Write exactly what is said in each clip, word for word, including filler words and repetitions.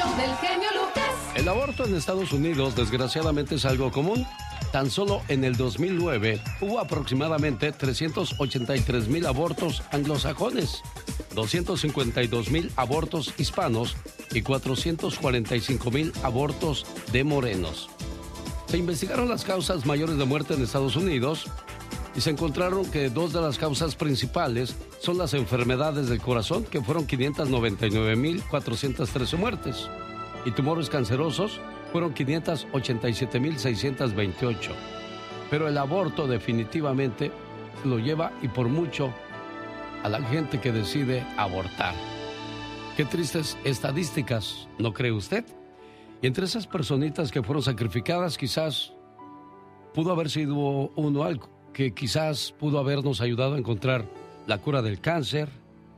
show del genio Lucas. El aborto en Estados Unidos, desgraciadamente, es algo común. Tan solo en el dos mil nueve hubo aproximadamente trescientos ochenta y tres mil abortos anglosajones, doscientos cincuenta y dos mil abortos hispanos y cuatrocientos cuarenta y cinco mil abortos de morenos. Se investigaron las causas mayores de muerte en Estados Unidos y se encontraron que dos de las causas principales son las enfermedades del corazón, que fueron quinientas noventa y nueve mil cuatrocientas trece muertes, y tumores cancerosos fueron quinientas ochenta y siete mil seiscientas veintiocho. Pero el aborto definitivamente se lo lleva, y por mucho, a la gente que decide abortar. Qué tristes estadísticas, ¿no cree usted? Y entre esas personitas que fueron sacrificadas, quizás pudo haber sido uno algo que quizás pudo habernos ayudado a encontrar la cura del cáncer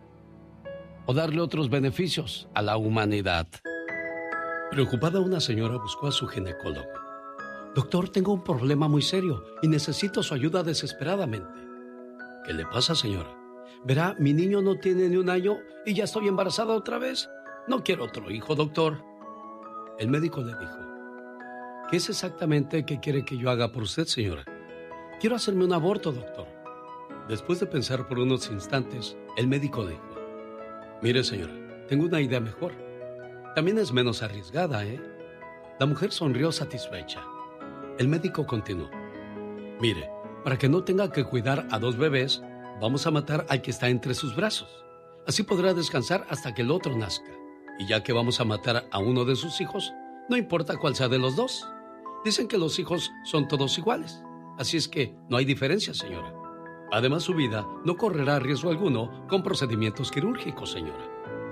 o darle otros beneficios a la humanidad. Preocupada, una señora buscó a su ginecólogo. Doctor, tengo un problema muy serio y necesito su ayuda desesperadamente. ¿Qué le pasa, señora? Verá, mi niño no tiene ni un año y ya estoy embarazada otra vez. No quiero otro hijo, doctor. El médico le dijo: ¿qué es exactamente que quiere que yo haga por usted, señora? Quiero hacerme un aborto, doctor. Después de pensar por unos instantes, el médico dijo: mire, señora, tengo una idea mejor. También es menos arriesgada, ¿eh? La mujer sonrió satisfecha. El médico continuó: mire, para que no tenga que cuidar a dos bebés, vamos a matar al que está entre sus brazos. Así podrá descansar hasta que el otro nazca. Y ya que vamos a matar a uno de sus hijos, no importa cuál sea de los dos. Dicen que los hijos son todos iguales. Así es que no hay diferencia, señora. Además, su vida no correrá riesgo alguno con procedimientos quirúrgicos, señora.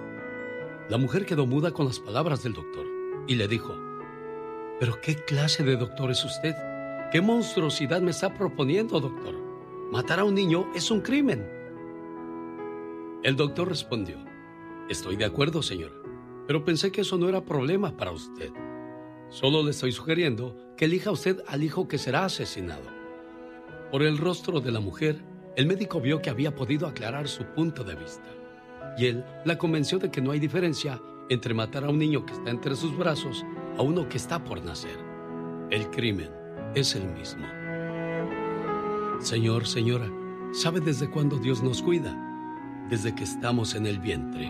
La mujer quedó muda con las palabras del doctor y le dijo: ¿pero qué clase de doctor es usted? ¿Qué monstruosidad me está proponiendo, doctor? Matar a un niño es un crimen. El doctor respondió: estoy de acuerdo, señora, pero pensé que eso no era problema para usted. Solo le estoy sugiriendo que elija usted al hijo que será asesinado. Por el rostro de la mujer, el médico vio que había podido aclarar su punto de vista. Y él la convenció de que no hay diferencia entre matar a un niño que está entre sus brazos a uno que está por nacer. El crimen es el mismo. Señor, señora, ¿sabe desde cuándo Dios nos cuida? Desde que estamos en el vientre.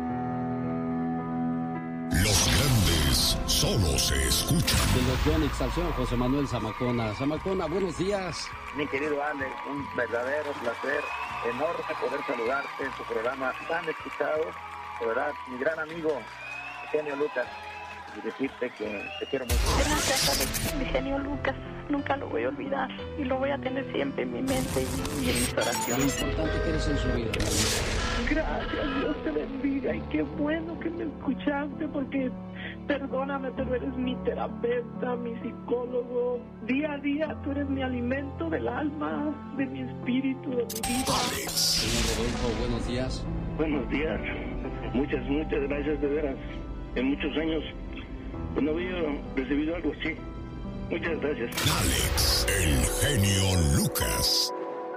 Los grandes solo se escuchan. De los Yonix al señor José Manuel Zamacona. Zamacona, buenos días. Mi querido Alex, un verdadero placer, enorme poder saludarte en tu programa tan escuchado. De verdad, mi gran amigo, genio Lucas, y decirte que te quiero mucho. Gracias, Alex, mi genio Lucas. Nunca lo voy a olvidar y lo voy a tener siempre en mi mente y, y en mis oraciones. Lo importante que eres en su vida. Gracias, Dios te bendiga y qué bueno que me escuchaste, porque perdóname, pero eres mi terapeuta, mi psicólogo. Día a día tú eres mi alimento del alma, de mi espíritu, de mi vida. Señor Rodolfo, buenos días. Buenos días. Muchas, muchas gracias, de veras. En muchos años pues no había recibido algo así. Muchas gracias. Alex, el genio Lucas.